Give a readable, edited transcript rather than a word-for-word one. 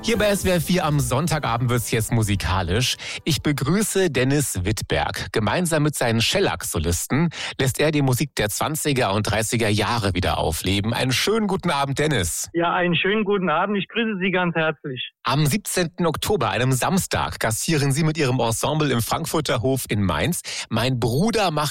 Hier bei SWR 4 am Sonntagabend wird es jetzt musikalisch. Ich begrüße Dennis Wittberg. Gemeinsam mit seinen Shellac-Solisten lässt er die Musik der 20er und 30er Jahre wieder aufleben. Einen schönen guten Abend, Dennis. Ja, einen schönen guten Abend. Ich grüße Sie ganz herzlich. Am 17. Oktober, einem Samstag, gastieren Sie mit Ihrem Ensemble im Frankfurter Hof in Mainz. Mein Bruder macht